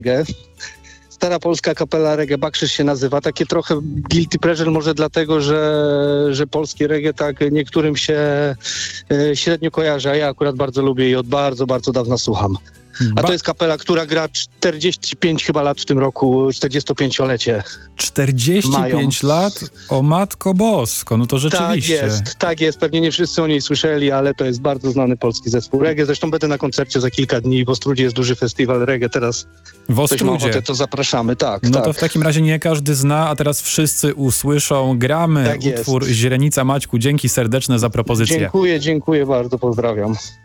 reggae. Stara polska kapela reggae, Bakrzyż się nazywa. Takie trochę guilty pleasure może dlatego, że polskie reggae tak niektórym się średnio kojarzy, a ja akurat bardzo lubię i od bardzo, bardzo dawna słucham. A to jest kapela, która gra 45 chyba lat w tym roku, 45-lecie. 45 lat? O matko bosko, no to rzeczywiście. Tak jest. Pewnie nie wszyscy o niej słyszeli, ale to jest bardzo znany polski zespół reggae. Zresztą będę na koncercie za kilka dni. W Ostródzie jest duży festiwal reggae teraz. W Ktoś ma Ostródzie. ochotę, to zapraszamy, tak. No tak. to w takim razie nie każdy zna, a teraz wszyscy usłyszą. Gramy Tak jest. utwór Źrenica. Maćku, dzięki serdeczne za propozycję. Dziękuję bardzo, pozdrawiam.